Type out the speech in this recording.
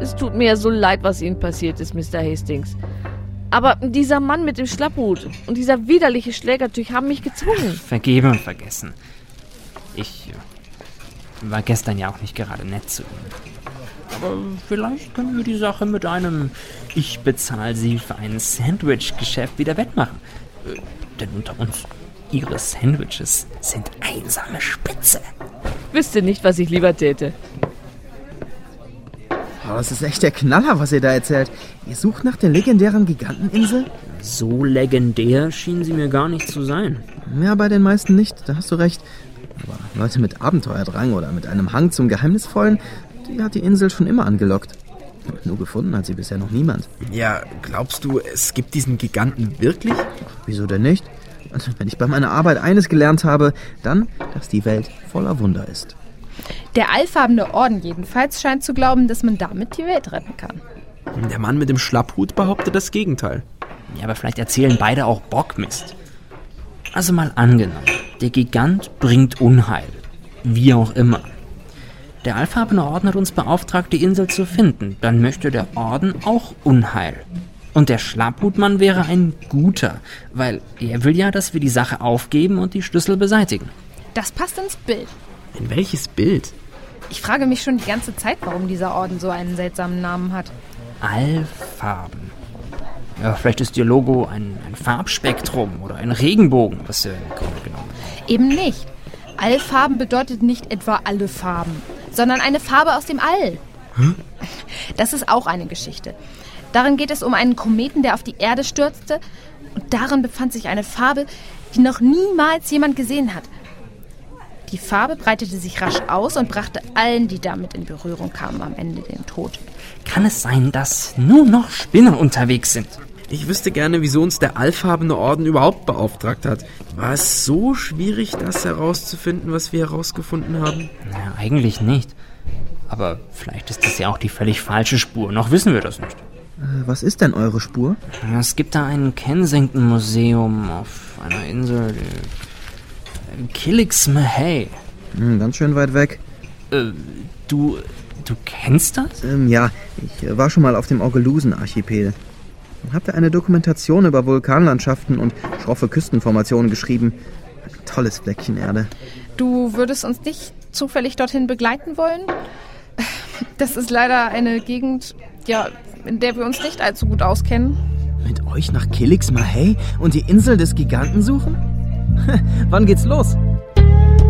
Es tut mir ja so leid, was Ihnen passiert ist, Mr. Hastings. Aber dieser Mann mit dem Schlapphut und dieser widerliche Schlägertyp haben mich gezwungen. Vergeben und vergessen. Ich war gestern ja auch nicht gerade nett zu Ihnen. Aber vielleicht können wir die Sache mit einem Ich bezahle Sie für ein Sandwich-Geschäft wieder wettmachen. Denn unter uns, Ihre Sandwiches sind einsame Spitze. Wüsste nicht, was ich lieber täte. Oh, das ist echt der Knaller, was ihr da erzählt. Ihr sucht nach der legendären Giganteninsel? So legendär schien sie mir gar nicht zu sein. Ja, bei den meisten nicht, da hast du recht. Aber Leute mit Abenteuerdrang oder mit einem Hang zum Geheimnisvollen, die hat die Insel schon immer angelockt. Nur gefunden hat sie bisher noch niemand. Ja, glaubst du, es gibt diesen Giganten wirklich? Wieso denn nicht? Und wenn ich bei meiner Arbeit eines gelernt habe, dann, dass die Welt voller Wunder ist. Der allfarbene Orden jedenfalls scheint zu glauben, dass man damit die Welt retten kann. Der Mann mit dem Schlapphut behauptet das Gegenteil. Ja, aber vielleicht erzählen beide auch Bockmist. Also mal angenommen, der Gigant bringt Unheil. Wie auch immer. Der allfarbene Orden hat uns beauftragt, die Insel zu finden. Dann möchte der Orden auch Unheil. Und der Schlapphutmann wäre ein Guter, weil er will ja, dass wir die Sache aufgeben und die Schlüssel beseitigen. Das passt ins Bild. In welches Bild? Ich frage mich schon die ganze Zeit, warum dieser Orden so einen seltsamen Namen hat. Allfarben. Ja, vielleicht ist ihr Logo ein Farbspektrum oder ein Regenbogen, was ihr im Grunde genommen. Eben nicht. Allfarben bedeutet nicht etwa alle Farben, sondern eine Farbe aus dem All. Hm? Das ist auch eine Geschichte. Darin geht es um einen Kometen, der auf die Erde stürzte. Und darin befand sich eine Farbe, die noch niemals jemand gesehen hat. Die Farbe breitete sich rasch aus und brachte allen, die damit in Berührung kamen, am Ende den Tod. Kann es sein, dass nur noch Spinner unterwegs sind? Ich wüsste gerne, wieso uns der allfarbene Orden überhaupt beauftragt hat. War es so schwierig, das herauszufinden, was wir herausgefunden haben? Naja, eigentlich nicht. Aber vielleicht ist das ja auch die völlig falsche Spur. Noch wissen wir das nicht. Was ist denn eure Spur? Es gibt da ein Kensington-Museum auf einer Insel, Killicksmahay. Ganz schön weit weg. Du kennst das? Ja, ich war schon mal auf dem Orgelusen-Archipel. Hab da eine Dokumentation über Vulkanlandschaften und schroffe Küstenformationen geschrieben. Ein tolles Fleckchen Erde. Du würdest uns nicht zufällig dorthin begleiten wollen? Das ist leider eine Gegend, ja, in der wir uns nicht allzu gut auskennen. Mit euch nach Killicksmahay und die Insel des Giganten suchen? Wann geht's los?